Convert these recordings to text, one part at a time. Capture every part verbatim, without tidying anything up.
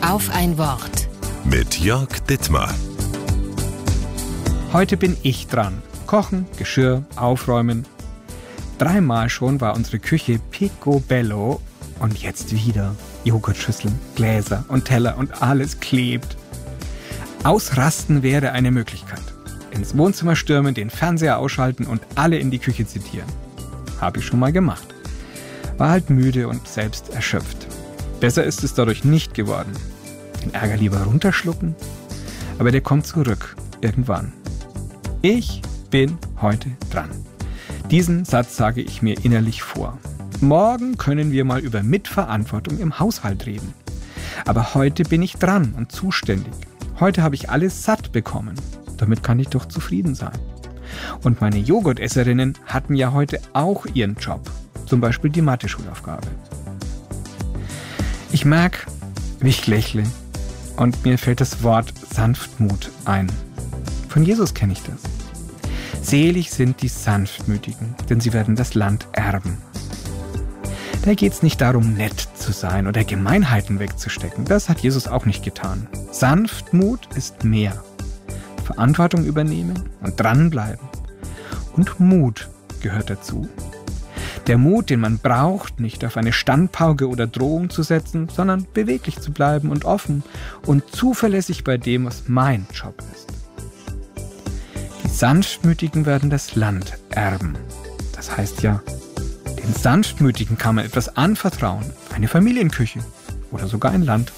Auf ein Wort. Mit Jörg Dittmar. Heute bin ich dran. Kochen, Geschirr, aufräumen. Dreimal schon war unsere Küche picobello und jetzt wieder. Joghurtschüsseln, Gläser und Teller und alles klebt. Ausrasten wäre eine Möglichkeit. Ins Wohnzimmer stürmen, den Fernseher ausschalten und alle in die Küche zitieren. Habe ich schon mal gemacht. War halt müde und selbst erschöpft. Besser ist es dadurch nicht geworden. Den Ärger lieber runterschlucken, aber der kommt zurück, irgendwann. Ich bin heute dran. Diesen Satz sage ich mir innerlich vor. Morgen können wir mal über Mitverantwortung im Haushalt reden. Aber heute bin ich dran und zuständig. Heute habe ich alles satt bekommen. Damit kann ich doch zufrieden sein. Und meine Joghurtesserinnen hatten ja heute auch ihren Job. Zum Beispiel die Mathe-Schulaufgabe. Ich merke, wie ich lächle. Und mir fällt das Wort Sanftmut ein. Von Jesus kenne ich das. Selig sind die Sanftmütigen, denn sie werden das Land erben. Da geht es nicht darum, nett zu sein oder Gemeinheiten wegzustecken. Das hat Jesus auch nicht getan. Sanftmut ist mehr. Verantwortung übernehmen und dranbleiben. Und Mut gehört dazu. Der Mut, den man braucht, nicht auf eine Standpauke oder Drohung zu setzen, sondern beweglich zu bleiben und offen und zuverlässig bei dem, was mein Job ist. Die Sanftmütigen werden das Land erben. Das heißt ja, den Sanftmütigen kann man etwas anvertrauen, eine Familienküche oder sogar ein Land.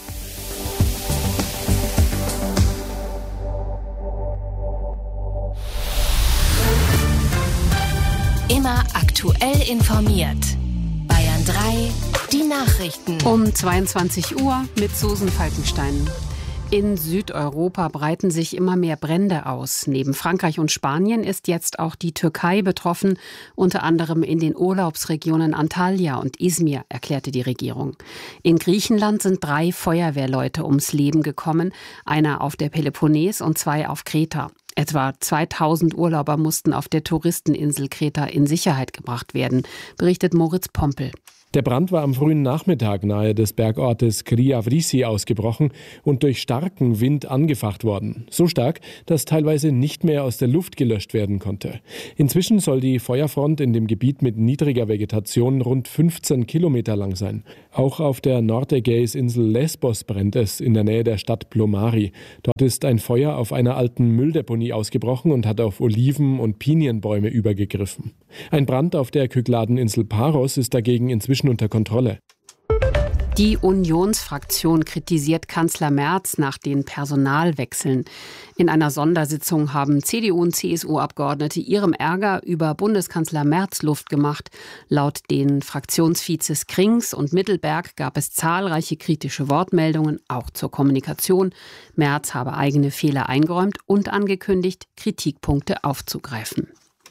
Immer aktuell informiert. Bayern drei, die Nachrichten. Um zweiundzwanzig Uhr mit Susan Falkenstein. In Südeuropa breiten sich immer mehr Brände aus. Neben Frankreich und Spanien ist jetzt auch die Türkei betroffen, unter anderem in den Urlaubsregionen Antalya und Izmir, erklärte die Regierung. In Griechenland sind drei Feuerwehrleute ums Leben gekommen, einer auf der Peloponnes und zwei auf Kreta. Etwa zweitausend Urlauber mussten auf der Touristeninsel Kreta in Sicherheit gebracht werden, berichtet Moritz Pompel. Der Brand war am frühen Nachmittag nahe des Bergortes Kriavrisi ausgebrochen und durch starken Wind angefacht worden. So stark, dass teilweise nicht mehr aus der Luft gelöscht werden konnte. Inzwischen soll die Feuerfront in dem Gebiet mit niedriger Vegetation rund fünfzehn Kilometer lang sein. Auch auf der Nordägäisinsel Lesbos brennt es in der Nähe der Stadt Plomari. Dort ist ein Feuer auf einer alten Mülldeponie ausgebrochen und hat auf Oliven- und Pinienbäume übergegriffen. Ein Brand auf der Kykladeninsel Paros ist dagegen inzwischen unter Kontrolle. Die Unionsfraktion kritisiert Kanzler Merz nach den Personalwechseln. In einer Sondersitzung haben C D U und C S U-Abgeordnete ihrem Ärger über Bundeskanzler Merz Luft gemacht. Laut den Fraktionsvizes Krings und Mittelberg gab es zahlreiche kritische Wortmeldungen, auch zur Kommunikation. Merz habe eigene Fehler eingeräumt und angekündigt, Kritikpunkte aufzugreifen.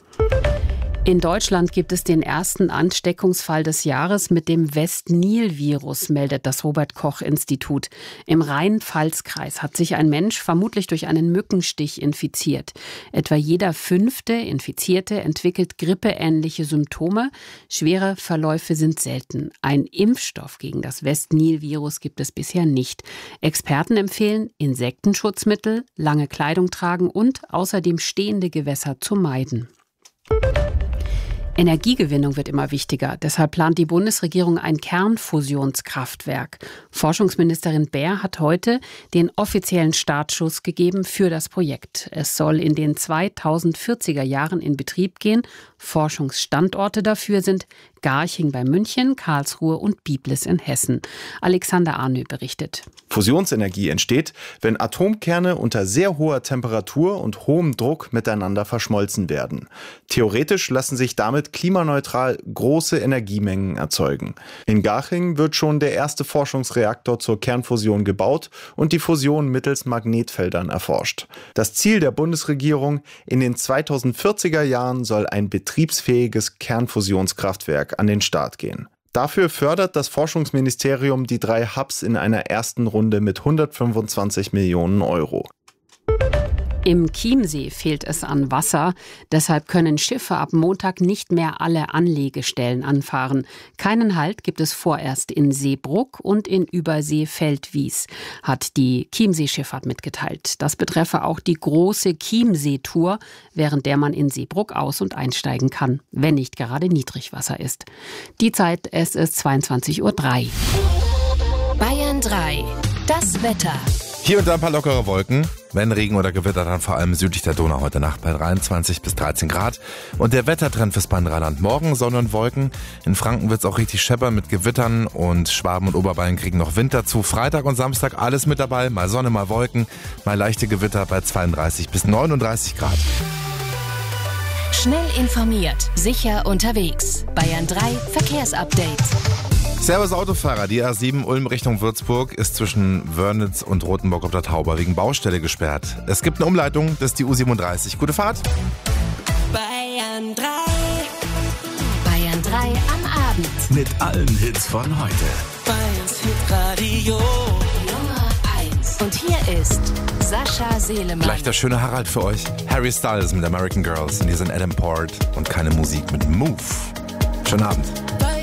In Deutschland gibt es den ersten Ansteckungsfall des Jahres mit dem West-Nil-Virus, meldet das Robert-Koch-Institut. Im Rhein-Pfalz-Kreis hat sich ein Mensch vermutlich durch einen Mückenstich infiziert. Etwa jeder fünfte Infizierte entwickelt grippeähnliche Symptome. Schwere Verläufe sind selten. Ein Impfstoff gegen das West-Nil-Virus gibt es bisher nicht. Experten empfehlen, Insektenschutzmittel, lange Kleidung tragen und außerdem stehende Gewässer zu meiden. Energiegewinnung wird immer wichtiger. Deshalb plant die Bundesregierung ein Kernfusionskraftwerk. Forschungsministerin Baer hat heute den offiziellen Startschuss gegeben für das Projekt. Es soll in den zweitausendvierziger Jahren in Betrieb gehen. Forschungsstandorte dafür sind Garching bei München, Karlsruhe und Biblis in Hessen. Alexander Arnö berichtet. Fusionsenergie entsteht, wenn Atomkerne unter sehr hoher Temperatur und hohem Druck miteinander verschmolzen werden. Theoretisch lassen sich damit klimaneutral große Energiemengen erzeugen. In Garching wird schon der erste Forschungsreaktor zur Kernfusion gebaut und die Fusion mittels Magnetfeldern erforscht. Das Ziel der Bundesregierung: in den zweitausendvierziger Jahren soll ein betriebsfähiges Kernfusionskraftwerk an den Start gehen. Dafür fördert das Forschungsministerium die drei Hubs in einer ersten Runde mit hundertfünfundzwanzig Millionen Euro. Im Chiemsee fehlt es an Wasser. Deshalb können Schiffe ab Montag nicht mehr alle Anlegestellen anfahren. Keinen Halt gibt es vorerst in Seebrugg und in Übersee-Feldwies, hat die Chiemsee-Schifffahrt mitgeteilt. Das betreffe auch die große Chiemsee-Tour, während der man in Seebrugg aus- und einsteigen kann, wenn nicht gerade Niedrigwasser ist. Die Zeit, es ist zweiundzwanzig Uhr drei. Bayern drei. Das Wetter. Hier und da ein paar lockere Wolken. Wenn Regen oder Gewitter, dann vor allem südlich der Donau heute Nacht bei dreiundzwanzig bis dreizehn Grad. Und der Wettertrend fürs Rheinland: morgen Sonne und Wolken. In Franken wird es auch richtig scheppern mit Gewittern und Schwaben und Oberbayern kriegen noch Wind dazu. Freitag und Samstag alles mit dabei. Mal Sonne, mal Wolken, mal leichte Gewitter bei zweiunddreißig bis neununddreißig Grad. Schnell informiert, sicher unterwegs. Bayern drei Verkehrsupdate. Servus Autofahrer, die A sieben Ulm Richtung Würzburg ist zwischen Wörnitz und Rothenburg auf der Tauber wegen Baustelle gesperrt. Es gibt eine Umleitung, das ist die U siebenunddreißig. Gute Fahrt. Bayern drei. Bayern drei am Abend. Mit allen Hits von heute. Bayerns Hitradio Nummer eins. Und hier ist Sascha Selemann. Gleich der schöne Harald für euch. Harry Styles mit American Girls und hier sind Adam Port und keine Musik mit Move. Schönen Abend. Bayern